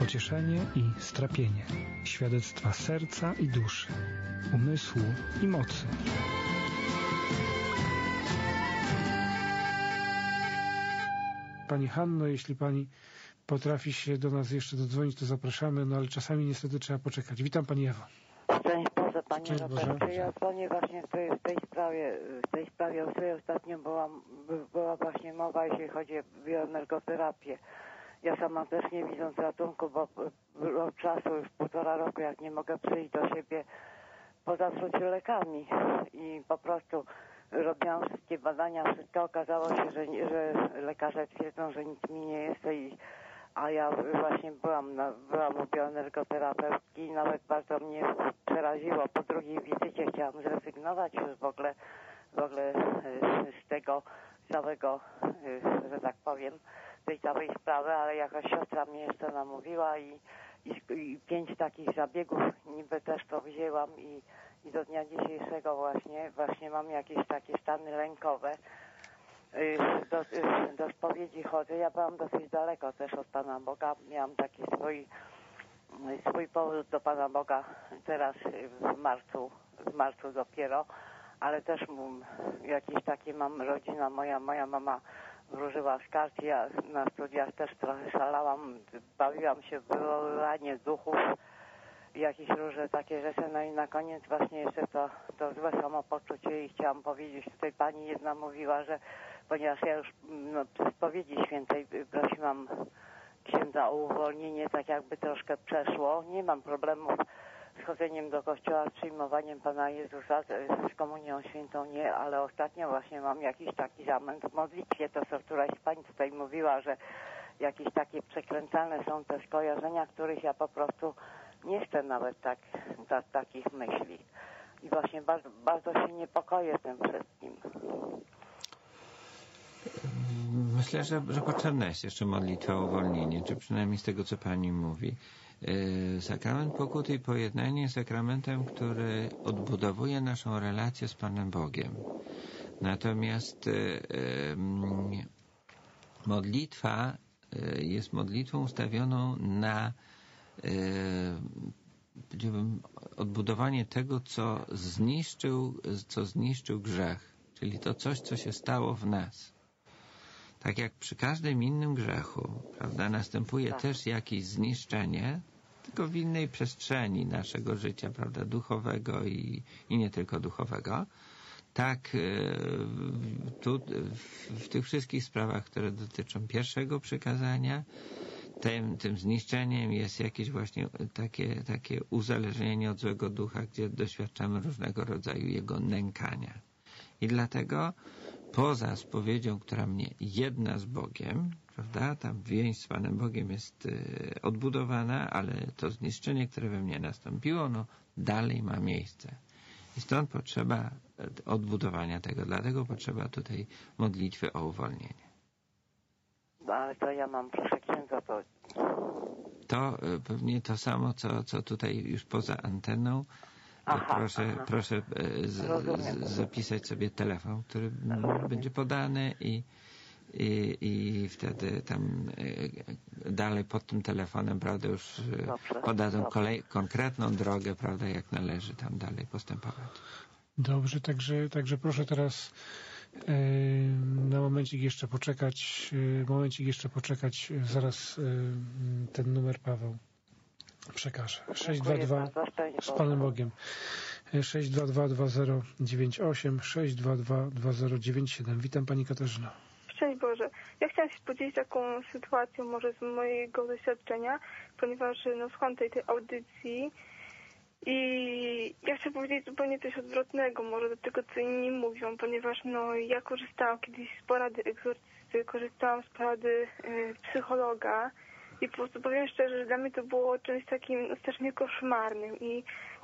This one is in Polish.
pocieszenie i strapienie, świadectwa serca i duszy, umysłu i mocy. Pani Hanno, jeśli Pani potrafi się do nas jeszcze dodzwonić, to zapraszamy, no ale czasami niestety trzeba poczekać. Witam Pani Ewo. Szczęść Boże, Panie Robercie. Ja dzwonię właśnie w tej sprawie, o której ostatnio była właśnie mowa, jeśli chodzi o bioenergoterapię. Ja sama też nie widząc ratunku, bo od czasu już 1,5 roku, jak nie mogę przyjść do siebie po zatruciu lekami i po prostu robiłam wszystkie badania, wszystko okazało się, że lekarze twierdzą, że nic mi nie jest a ja właśnie byłam u bioenergoterapeutki i nawet bardzo mnie przeraziło. Po drugiej wizycie chciałam zrezygnować już w ogóle z tego całego, że tak powiem, tej całej sprawy, ale jakaś siostra mnie jeszcze namówiła i 5 takich zabiegów niby też to wzięłam i do dnia dzisiejszego właśnie mam jakieś takie stany lękowe. Do spowiedzi chodzę. Ja byłam dosyć daleko też od Pana Boga. Miałam taki swój powrót do Pana Boga teraz w marcu dopiero, ale też jakieś takie mam rodzina, moja mama wróżyła z kart, ja na studiach też trochę szalałam, bawiłam się w wywoływanie duchów, jakieś różne takie rzeczy, no i na koniec właśnie jeszcze to złe samopoczucie i chciałam powiedzieć, tutaj pani jedna mówiła, że ponieważ ja już przy spowiedzi świętej prosiłam księdza o uwolnienie, tak jakby troszkę przeszło, nie mam problemów z chodzeniem do kościoła, z przyjmowaniem Pana Jezusa, z komunią świętą nie, ale ostatnio właśnie mam jakiś taki zamęt w modlitwie, to co któraś z pań tutaj mówiła, że jakieś takie przekręcane są te skojarzenia, których ja po prostu nie chcę nawet takich myśli. I właśnie bardzo się niepokoję tym wszystkim. Myślę, że potrzebna jest jeszcze modlitwa o uwolnienie, czy przynajmniej z tego, co Pani mówi. Sakrament pokuty i pojednania jest sakramentem, który odbudowuje naszą relację z Panem Bogiem. Natomiast modlitwa jest modlitwą ustawioną na odbudowanie tego, co zniszczył grzech, czyli to coś, co się stało w nas. Tak jak przy każdym innym grzechu, prawda, następuje też jakieś zniszczenie, tylko w innej przestrzeni naszego życia, prawda, duchowego i nie tylko duchowego. Tak tu w tych wszystkich sprawach, które dotyczą pierwszego przykazania, tym zniszczeniem jest jakieś właśnie takie uzależnienie od złego ducha, gdzie doświadczamy różnego rodzaju jego nękania. I dlatego poza spowiedzią, która mnie jedna z Bogiem, prawda, tam więź z Panem Bogiem jest odbudowana, ale to zniszczenie, które we mnie nastąpiło, dalej ma miejsce. I stąd potrzeba odbudowania tego, dlatego potrzeba tutaj modlitwy o uwolnienie. Ale to ja mam, proszę księdza, to pewnie to samo, co tutaj już poza anteną. Proszę zapisać sobie telefon, który będzie podany i wtedy tam dalej pod tym telefonem, prawda, już podadzą konkretną drogę, prawda, jak należy tam dalej postępować. Dobrze, także proszę teraz na momencik jeszcze poczekać, zaraz ten numer Paweł przekaże. 622 z Panem Bogiem. 622-2098, 622-2097. Witam Pani Katarzyna. Szczęść Boże. Ja chciałam się podzielić taką sytuacją może z mojego doświadczenia, ponieważ słucham tej audycji i ja chcę powiedzieć zupełnie coś odwrotnego może do tego, co inni mówią, ponieważ ja korzystałam kiedyś z porady egzorcysty, korzystałam z porady psychologa i po prostu powiem szczerze, że dla mnie to było czymś takim strasznie koszmarnym i